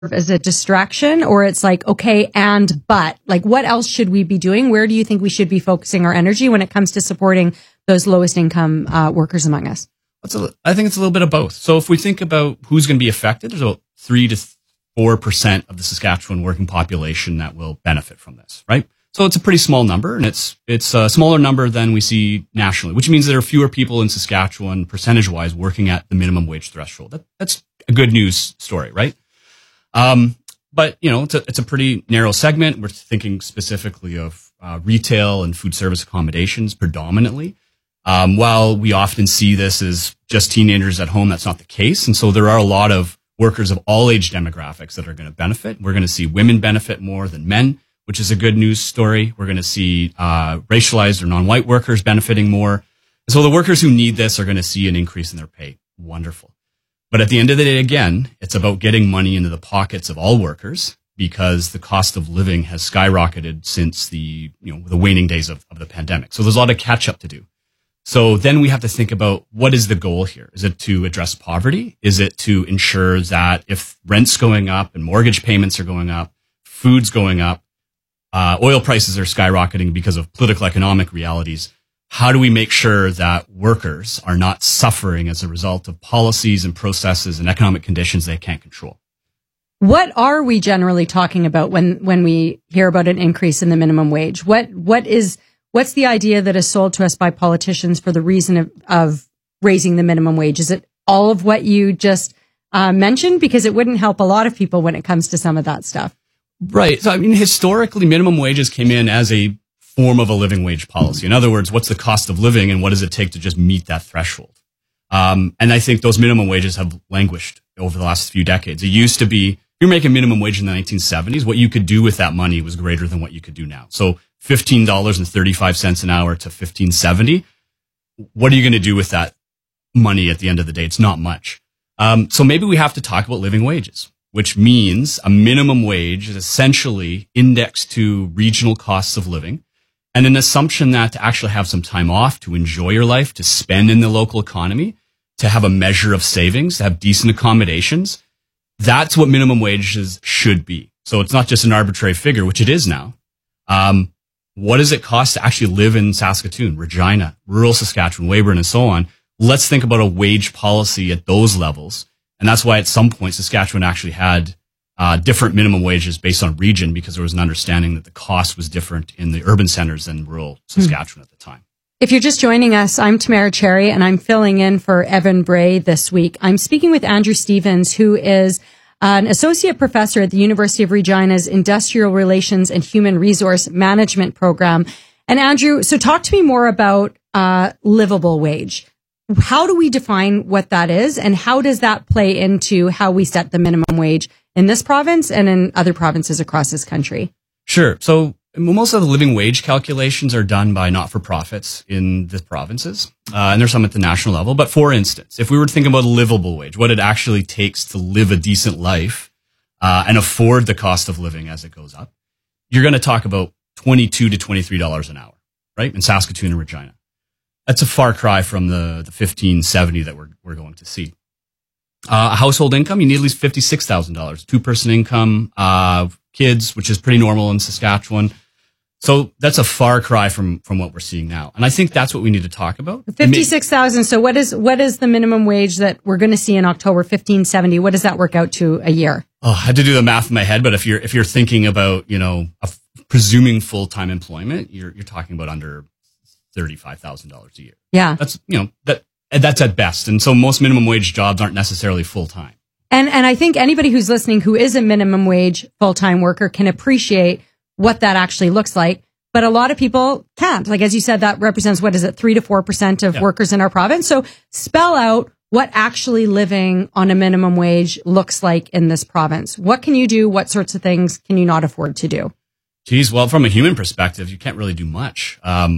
as a distraction, or it's like, okay, but like, what else should we be doing? Where do you think we should be focusing our energy when it comes to supporting those lowest income workers among us? I think it's a little bit of both. So if we think about who's going to be affected, there's about 3 to 4% of the Saskatchewan working population that will benefit from this, right? So it's a pretty small number, and it's a smaller number than we see nationally, which means there are fewer people in Saskatchewan percentage-wise working at the minimum wage threshold. That's a good news story, right? But it's a pretty narrow segment. We're thinking specifically of retail and food service accommodations predominantly. While we often see this as just teenagers at home, that's not the case, and so there are a lot of workers of all age demographics that are going to benefit. We're going to see women benefit more than men, which is a good news story. We're going to see racialized or non-white workers benefiting more. So the workers who need this are going to see an increase in their pay. Wonderful. But at the end of the day, again, it's about getting money into the pockets of all workers, because the cost of living has skyrocketed since the waning days of the pandemic. So there's a lot of catch up to do. So then we have to think about, what is the goal here? Is it to address poverty? Is it to ensure that if rent's going up and mortgage payments are going up, food's going up, oil prices are skyrocketing because of political economic realities, how do we make sure that workers are not suffering as a result of policies and processes and economic conditions they can't control? What are we generally talking about when we hear about an increase in the minimum wage? What's the idea that is sold to us by politicians for the reason of raising the minimum wage? Is it all of what you just mentioned? Because it wouldn't help a lot of people when it comes to some of that stuff. Right. So, historically, minimum wages came in as a form of a living wage policy. In other words, what's the cost of living and what does it take to just meet that threshold? And I think those minimum wages have languished over the last few decades. It used to be, if you're making minimum wage in the 1970s, what you could do with that money was greater than what you could do now. So $15.35 an hour to $15.70. What are you going to do with that money at the end of the day? It's not much. So maybe we have to talk about living wages, which means a minimum wage is essentially indexed to regional costs of living, and an assumption that to actually have some time off, to enjoy your life, to spend in the local economy, to have a measure of savings, to have decent accommodations. That's what minimum wages should be. So it's not just an arbitrary figure, which it is now. What does it cost to actually live in Saskatoon, Regina, rural Saskatchewan, Weyburn, and so on? Let's think about a wage policy at those levels. And that's why at some point Saskatchewan actually had different minimum wages based on region, because there was an understanding that the cost was different in the urban centers than rural Saskatchewan at the time. If you're just joining us, I'm Tamara Cherry, and I'm filling in for Evan Bray this week. I'm speaking with Andrew Stevens, who is an associate professor at the University of Regina's Industrial Relations and Human Resource Management program. And Andrew, so talk to me more about livable wage. How do we define what that is, and how does that play into how we set the minimum wage in this province and in other provinces across this country? Sure. So most of the living wage calculations are done by not-for-profits in the provinces, and there's some at the national level. But for instance, if we were to think about a livable wage, what it actually takes to live a decent life and afford the cost of living as it goes up, you're going to talk about $22 to $23 an hour, right, in Saskatoon and Regina. That's a far cry from the $15.70 that we're going to see. A household income, you need at least $56,000. Two-person income, kids, which is pretty normal in Saskatchewan. So that's a far cry from what we're seeing now. And I think that's what we need to talk about. 56,000. So what is the minimum wage that we're going to see in October? $15.70. What does that work out to a year? Oh, I had to do the math in my head, but if you're thinking about, presuming full-time employment, you're talking about under $35,000 a year. Yeah. That's at best. And so most minimum wage jobs aren't necessarily full-time. And I think anybody who's listening who is a minimum wage full-time worker can appreciate what that actually looks like. But a lot of people can't. Like, as you said, that represents, 3 to 4% of workers in our province. So spell out what actually living on a minimum wage looks like in this province. What can you do? What sorts of things can you not afford to do? Geez, well, from a human perspective, you can't really do much.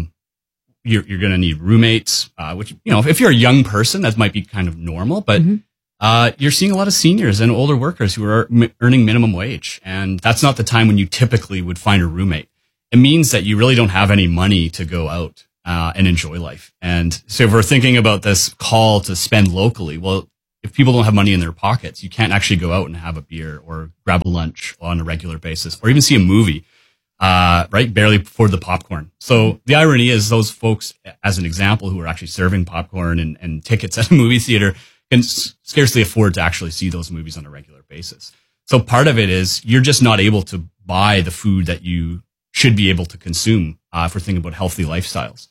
You're going to need roommates, which, if you're a young person, that might be kind of normal, but you're seeing a lot of seniors and older workers who are earning minimum wage. And that's not the time when you typically would find a roommate. It means that you really don't have any money to go out and enjoy life. And so if we're thinking about this call to spend locally, well, if people don't have money in their pockets, you can't actually go out and have a beer or grab a lunch on a regular basis or even see a movie, right? Barely afford the popcorn. So the irony is those folks, as an example, who are actually serving popcorn and tickets at a movie theater can scarcely afford to actually see those movies on a regular basis. So part of it is you're just not able to buy the food that you should be able to consume, if we're thinking about healthy lifestyles.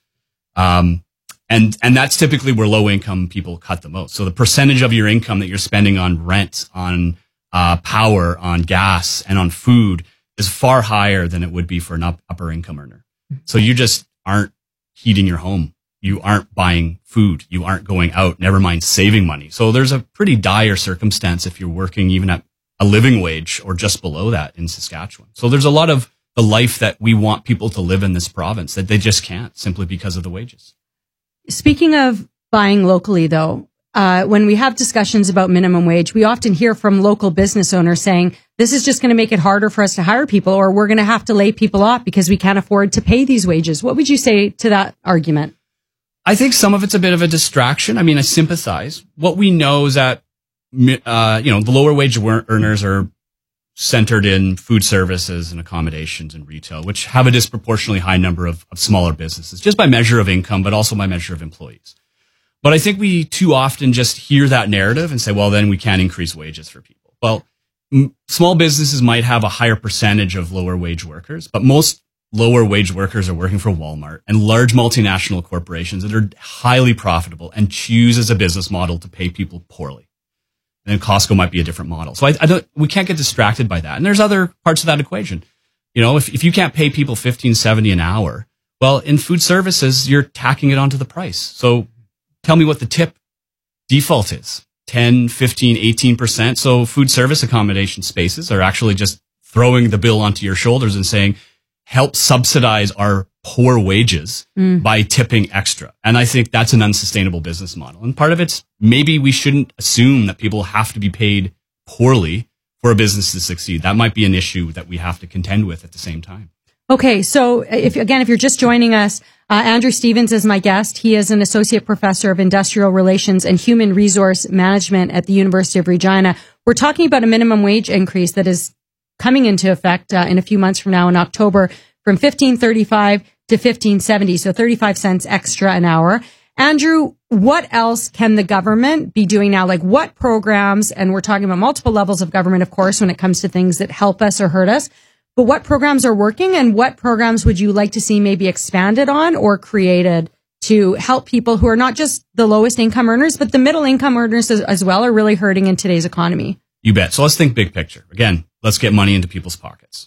And that's typically where low income people cut the most. So the percentage of your income that you're spending on rent, on power, on gas, and on food is far higher than it would be for an upper income earner. So you just aren't heating your home. You aren't buying food. You aren't going out, never mind saving money. So there's a pretty dire circumstance if you're working even at a living wage or just below that in Saskatchewan. So there's a lot of the life that we want people to live in this province that they just can't simply because of the wages. Speaking of buying locally, though, when we have discussions about minimum wage, we often hear from local business owners saying, this is just going to make it harder for us to hire people, or we're going to have to lay people off because we can't afford to pay these wages. What would you say to that argument? I think some of it's a bit of a distraction. I mean, I sympathize. What we know is that, the lower wage earners are centered in food services and accommodations and retail, which have a disproportionately high number of smaller businesses, just by measure of income, but also by measure of employees. But I think we too often just hear that narrative and say, well, then we can't increase wages for people. Well, small businesses might have a higher percentage of lower wage workers, but most lower wage workers are working for Walmart and large multinational corporations that are highly profitable and choose as a business model to pay people poorly. And Costco might be a different model. So we can't get distracted by that. And there's other parts of that equation. If you can't pay people $15.70 an hour, well, in food services, you're tacking it onto the price. So tell me what the tip default is. 10, 15, 18%. So food service accommodation spaces are actually just throwing the bill onto your shoulders and saying, help subsidize our poor wages by tipping extra. And I think that's an unsustainable business model. And part of it's maybe we shouldn't assume that people have to be paid poorly for a business to succeed. That might be an issue that we have to contend with at the same time. Okay. So if you're just joining us, Andrew Stevens is my guest. He is an associate professor of industrial relations and human resource management at the University of Regina. We're talking about a minimum wage increase that is coming into effect in a few months from now in October from $15.35 to $15.70, so 35 cents extra an hour. Andrew, what else can the government be doing now? Like what programs, and we're talking about multiple levels of government, of course, when it comes to things that help us or hurt us, but what programs are working and what programs would you like to see maybe expanded on or created to help people who are not just the lowest income earners, but the middle income earners as well are really hurting in today's economy? You bet. So let's think big picture. Again, let's get money into people's pockets.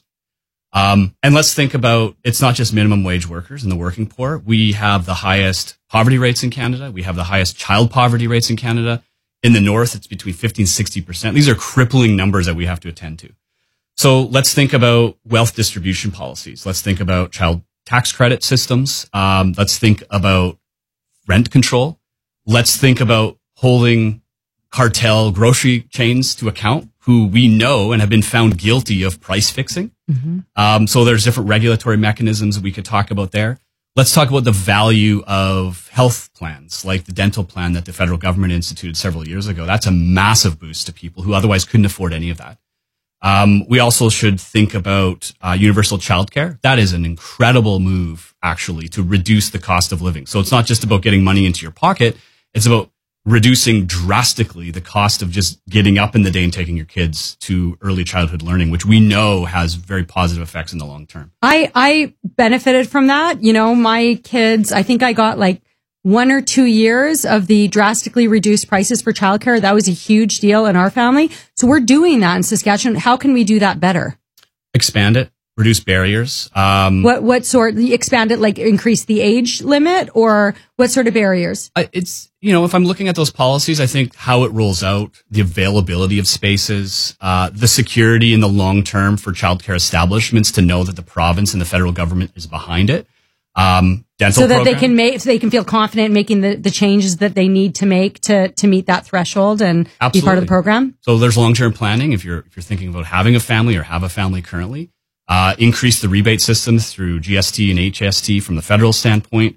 And let's think about, it's not just minimum wage workers and the working poor. We have the highest poverty rates in Canada. We have the highest child poverty rates in Canada. In the north, it's between 50 and 60%. These are crippling numbers that we have to attend to. So let's think about wealth distribution policies. Let's think about child tax credit systems. Let's think about rent control. Let's think about holding cartel grocery chains to account who we know and have been found guilty of price fixing. So there's different regulatory mechanisms we could talk about there. Let's talk about the value of health plans, like the dental plan that the federal government instituted several years ago. That's a massive boost to people who otherwise couldn't afford any of that. We also should think about universal childcare. That is an incredible move, actually, to reduce the cost of living. So it's not just about getting money into your pocket. It's about reducing drastically the cost of just getting up in the day and taking your kids to early childhood learning, which we know has very positive effects in the long term. I benefited from that. My kids, I think I got like 1 or 2 years of the drastically reduced prices for childcare. That was a huge deal in our family. So we're doing that in Saskatchewan. How can we do that better? Expand it. Reduce barriers. What sort? Expand it, like increase the age limit, or what sort of barriers? It's, if I'm looking at those policies, I think how it rolls out, the availability of spaces, the security in the long term for childcare establishments to know that the province and the federal government is behind it. Dental so that program. they can feel confident in making the changes that they need to make to meet that threshold and Absolutely. be part of the program. So there's long-term planning. If you're thinking about having a family or have a family currently. Increase the rebate systems through GST and HST from the federal standpoint.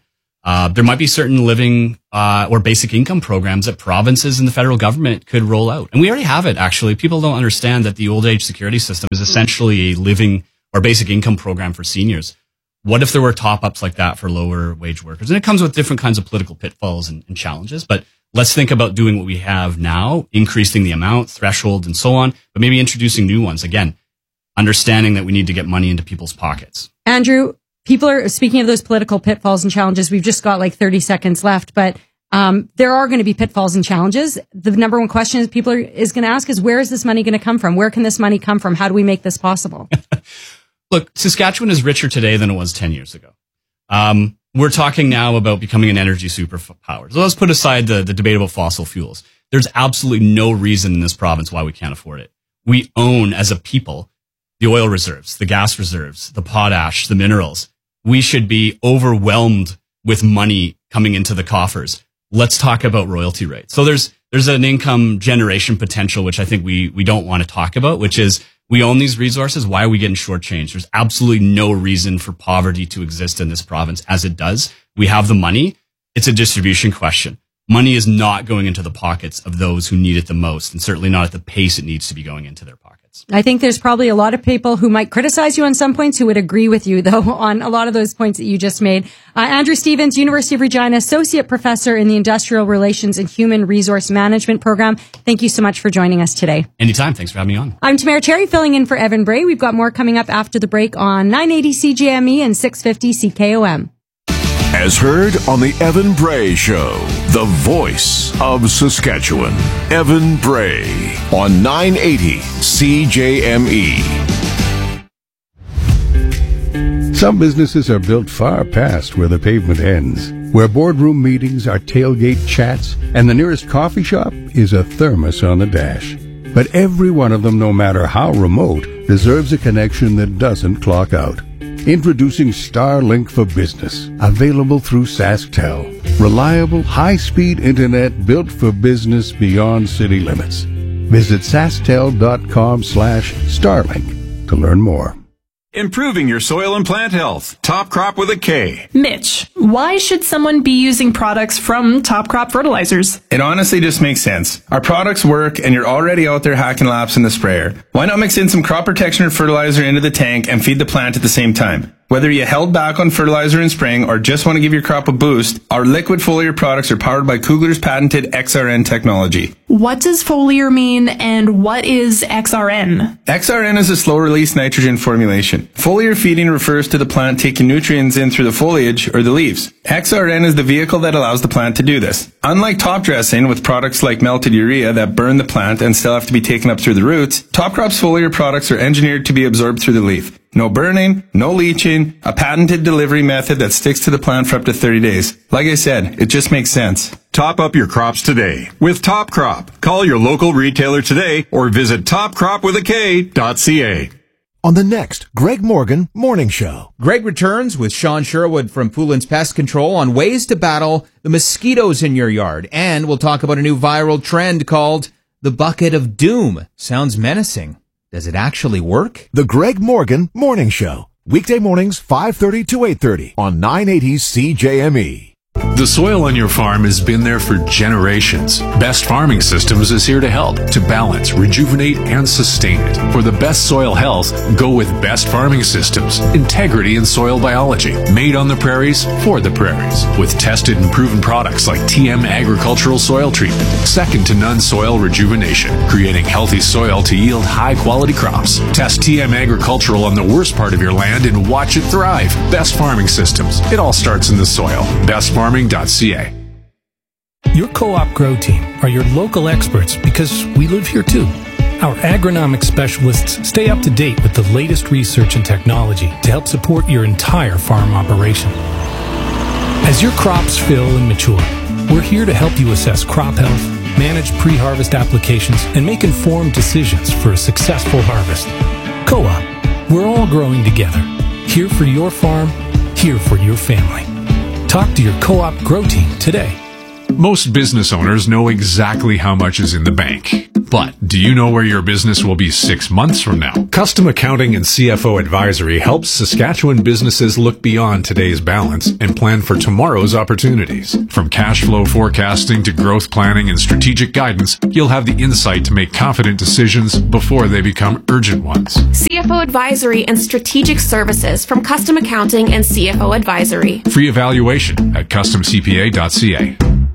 There might be certain living or basic income programs that provinces and the federal government could roll out. And we already have it, actually. People don't understand that the old age security system is essentially a living or basic income program for seniors. What if there were top-ups like that for lower wage workers? And it comes with different kinds of political pitfalls and challenges. But let's think about doing what we have now, increasing the amount, threshold, and so on, but maybe introducing new ones. Again, understanding that we need to get money into people's pockets. Andrew, people are speaking of those political pitfalls and challenges. We've just got like 30 seconds left, but there are going to be pitfalls and challenges. The number one question is people is going to ask is, where is this money going to come from? Where can this money come from? How do we make this possible? Look, Saskatchewan is richer today than it was 10 years ago. We're talking now about becoming an energy superpower. So let's put aside the debate about fossil fuels. There's absolutely no reason in this province why we can't afford it. We own, as a people, the oil reserves, the gas reserves, the potash, the minerals. We should be overwhelmed with money coming into the coffers. Let's talk about royalty rates. So there's an income generation potential, which I think we don't want to talk about, which is we own these resources. Why are we getting shortchanged? There's absolutely no reason for poverty to exist in this province as it does. We have the money. It's a distribution question. Money is not going into the pockets of those who need it the most, and certainly not at the pace it needs to be going into their pockets. I think there's probably a lot of people who might criticize you on some points who would agree with you, though, on a lot of those points that you just made. Andrew Stevens, University of Regina, Associate Professor in the Industrial Relations and Human Resource Management Program. Thank you so much for joining us today. Anytime. Thanks for having me on. I'm Tamara Cherry, filling in for Evan Bray. We've got more coming up after the break on 980 CJME and 650 CKOM. As heard on the Evan Bray Show, the voice of Saskatchewan. Evan Bray on 980 CJME. Some businesses are built far past where the pavement ends, where boardroom meetings are tailgate chats, and the nearest coffee shop is a thermos on the dash. But every one of them, no matter how remote, deserves a connection that doesn't clock out. Introducing Starlink for Business, available through SaskTel. Reliable, high-speed internet built for business beyond city limits. Visit SaskTel.com/Starlink to learn more. Improving your soil and plant health. Top Crop with a K. Mitch, why should someone be using products from Top Crop Fertilizers? It honestly just makes sense. Our products work and you're already out there hacking laps in the sprayer. Why not mix in some crop protection or fertilizer into the tank and feed the plant at the same time? Whether you held back on fertilizer in spring or just want to give your crop a boost, our liquid foliar products are powered by Kugler's patented XRN technology. What does foliar mean and what is XRN? XRN is a slow-release nitrogen formulation. Foliar feeding refers to the plant taking nutrients in through the foliage or the leaves. XRN is the vehicle that allows the plant to do this. Unlike top dressing with products like melted urea that burn the plant and still have to be taken up through the roots, Top Crop's foliar products are engineered to be absorbed through the leaf. No burning, no leaching, a patented delivery method that sticks to the plant for up to 30 days. Like I said, it just makes sense. Top up your crops today with Top Crop. Call your local retailer today or visit topcropwithak.ca. On the next Greg Morgan Morning Show. Greg returns with Sean Sherwood from Poulin's Pest Control on ways to battle the mosquitoes in your yard. And we'll talk about a new viral trend called the Bucket of Doom. Sounds menacing. Does it actually work? The Greg Morgan Morning Show. Weekday mornings 5:30 to 8:30 on 980 CJME. The soil on your farm has been there for generations. Best Farming Systems is here to help, to balance, rejuvenate, and sustain it. For the best soil health, go with Best Farming Systems. Integrity in soil biology. Made on the prairies, for the prairies. With tested and proven products like TM Agricultural Soil Treatment. Second to none soil rejuvenation. Creating healthy soil to yield high-quality crops. Test TM Agricultural on the worst part of your land and watch it thrive. Best Farming Systems. It all starts in the soil. BestFarming.ca. Your co-op grow team are your local experts because we live here too. Our agronomic specialists stay up to date with the latest research and technology to help support your entire farm operation. As your crops fill and mature, we're here to help you assess crop health, manage pre-harvest applications, and make informed decisions for a successful harvest. Co-op, we're all growing together. Here for your farm, here for your family. Talk to your co-op grow team today. Most business owners know exactly how much is in the bank. But do you know where your business will be 6 months from now? Custom Accounting and CFO Advisory helps Saskatchewan businesses look beyond today's balance and plan for tomorrow's opportunities. From cash flow forecasting to growth planning and strategic guidance, you'll have the insight to make confident decisions before they become urgent ones. CFO Advisory and Strategic Services from Custom Accounting and CFO Advisory. Free evaluation at customcpa.ca.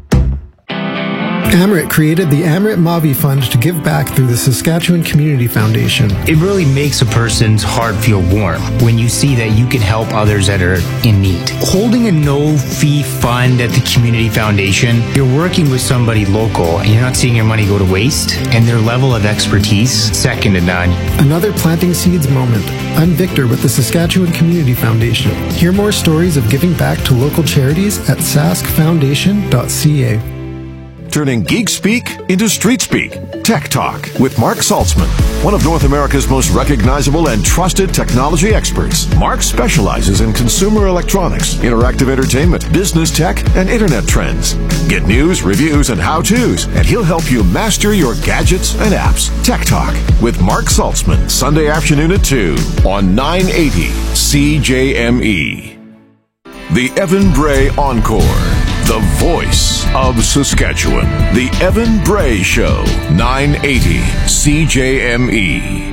Amrit created the Amrit Mavi Fund to give back through the Saskatchewan Community Foundation. It really makes a person's heart feel warm when you see that you can help others that are in need. Holding a no-fee fund at the Community Foundation, you're working with somebody local and you're not seeing your money go to waste, and their level of expertise, second to none. Another planting seeds moment. I'm Victor with the Saskatchewan Community Foundation. Hear more stories of giving back to local charities at saskfoundation.ca. Turning geek speak into street speak. Tech Talk with Mark Saltzman, one of North America's most recognizable and trusted technology experts. Mark specializes in consumer electronics, interactive entertainment, business tech, and internet trends. Get news, reviews, and how-tos, and he'll help you master your gadgets and apps. Tech Talk with Mark Saltzman, Sunday afternoon at 2 on 980 CJME. The Evan Bray Encore. The voice of Saskatchewan. The Evan Bray Show, 980 CJME.